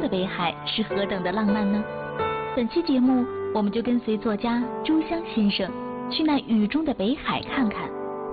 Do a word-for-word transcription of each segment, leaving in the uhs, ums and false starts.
北海是何等的浪漫呢？本期节目，我们就跟随作家朱湘先生去那雨中的北海看看。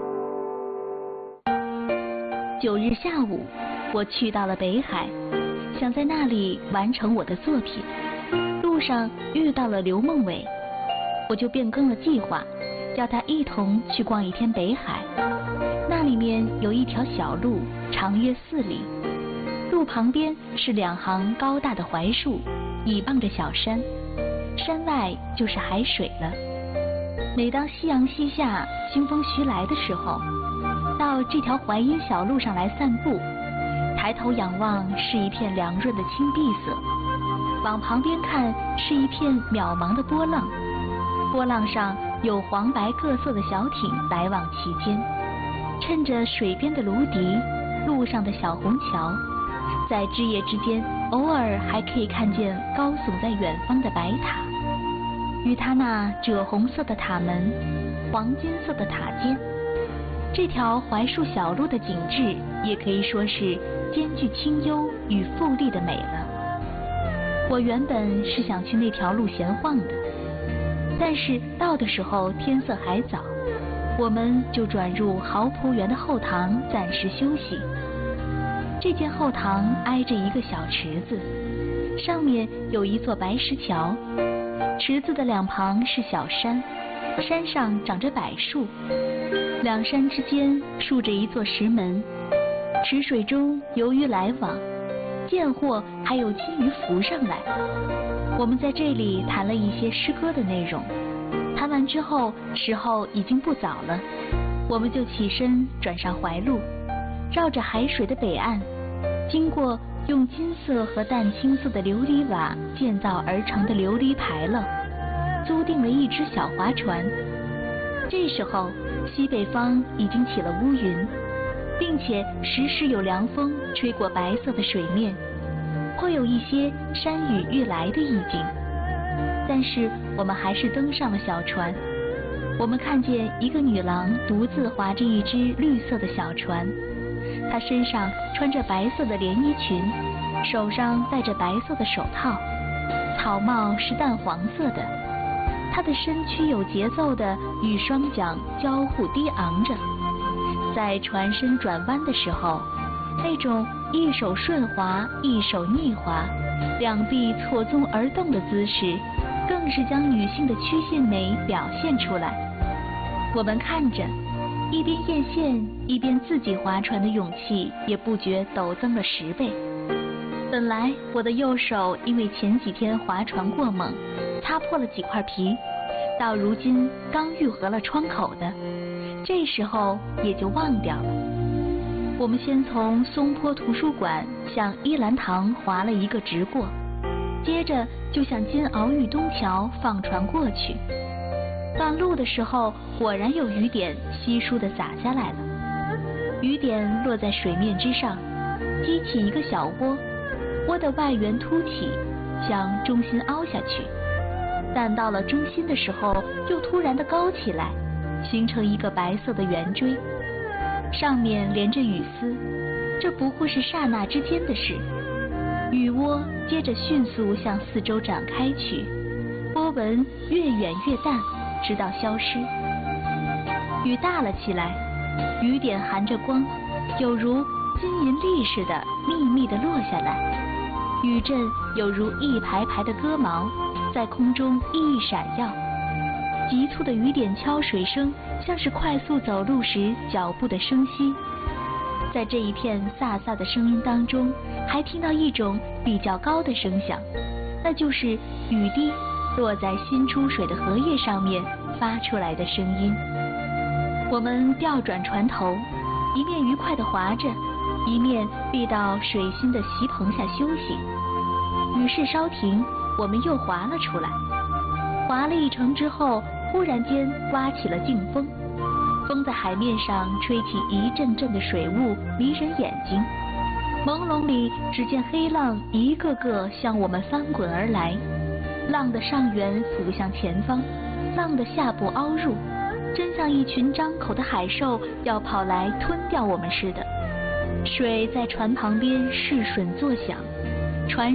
九日下午，我去到了北海，想在那里完成我的作品。路上遇到了刘梦伟，我就变更了计划，叫他一同去逛一天北海。那里面有一条小路，长约四里，路旁边是两行高大的槐树，倚傍着小山，山外就是海水了。每当夕阳西下，清风徐来的时候，到这条槐荫小路上来散步，抬头仰望是一片凉润的青碧色，往旁边看是一片渺茫的波浪，波浪上有黄白各色的小艇来往其间，趁着水边的芦笛，路上的小虹桥，在枝叶之间偶尔还可以看见高耸在远方的白塔，与它那赭红色的塔门，黄金色的塔尖。这条槐树小路的景致也可以说是兼具清幽与富丽的美了。我原本是想去那条路闲晃的，但是到的时候天色还早，我们就转入豪浦园的后堂暂时休息。这间后堂挨着一个小池子，上面有一座白石桥，池子的两旁是小山，山上长着柏树，两山之间竖着一座石门，池水中游鱼来往，见或还有金鱼浮上来。我们在这里谈了一些诗歌的内容，谈完之后时候已经不早了，我们就起身转上槐路，绕着海水的北岸，经过用金色和淡青色的琉璃瓦建造而成的琉璃牌楼，租订了一只小划船。这时候西北方已经起了乌云，并且时时有凉风吹过白色的水面，会有一些山雨欲来的意境。但是我们还是登上了小船。我们看见一个女郎独自划着一只绿色的小船，她身上穿着白色的连衣裙，手上戴着白色的手套，草帽是淡黄色的。她的身躯有节奏地与双桨交互低昂着，在船身转弯的时候，那种一手顺滑一手逆滑，两臂错综而动的姿势，更是将女性的曲线美表现出来。我们看着，一边艳羡，一边自己划船的勇气也不觉陡增了十倍。本来我的右手因为前几天划船过猛，擦破了几块皮，到如今刚愈合了创口的，这时候也就忘掉了。我们先从松坡图书馆向依兰堂划了一个直过，接着就向金鳌玉东桥放船过去。半路的时候，果然有雨点稀疏地洒下来了，雨点落在水面之上，激起一个小窝，窝的外缘凸起，向中心凹下去，但到了中心的时候又突然地高起来，形成一个白色的圆锥，上面连着雨丝，这不过是刹那之间的事。雨窝接着迅速向四周展开去，波纹越远越淡，直到消失。雨大了起来，雨点含着光，有如金银粒似的密密地落下来，雨阵有如一排排的鸽毛，在空中熠熠闪耀。急促的雨点敲水声，像是快速走路时脚步的声息。在这一片飒飒的声音当中，还听到一种比较高的声响，那就是雨滴落在新出水的荷叶上面发出来的声音。我们调转船头，一面愉快地划着，一面避到水心的席棚下休息。雨势稍停，我们又划了出来。划了一程之后，忽然间刮起了劲风，风在海面上吹起一阵阵的水雾，迷人眼睛。朦胧里只见黑浪一个个向我们翻滚而来，浪的上缘扑向前方，浪的下部凹入，真像一群张口的海兽要跑来吞掉我们似的。水在船旁边试吮作响，船